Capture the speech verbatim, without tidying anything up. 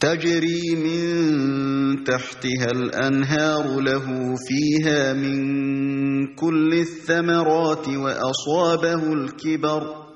تجري من تحتها الأنهار له فيها من كل الثمرات وأصابه الكبر